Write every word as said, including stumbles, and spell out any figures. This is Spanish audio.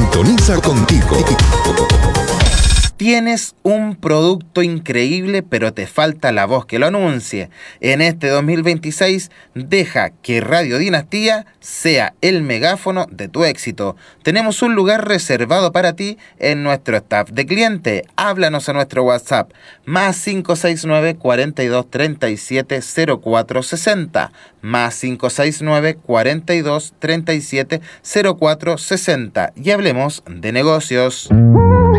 sintoniza contigo. Tienes un producto increíble, pero te falta la voz que lo anuncie. En este dos mil veintiséis, deja que Radio Dinastía sea el megáfono de tu éxito. Tenemos un lugar reservado para ti en nuestro staff de cliente. Háblanos a nuestro WhatsApp, más cinco seis nueve, cuarenta y dos, treinta y siete, cero cuatro sesenta, más cinco seis nueve, cuarenta y dos, treinta y siete, cero cuatro sesenta, y hablemos de negocios.